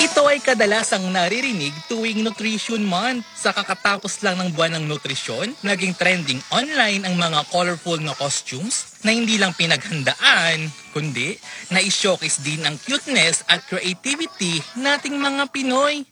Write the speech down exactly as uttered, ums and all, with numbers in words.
Ito ay kadalasang naririnig tuwing Nutrition Month. Sa kakatapos lang ng buwan ng nutrisyon, naging trending online ang mga colorful na costumes na hindi lang pinaghandaan, kundi na-showcase din ang cuteness at creativity nating mga Pinoy.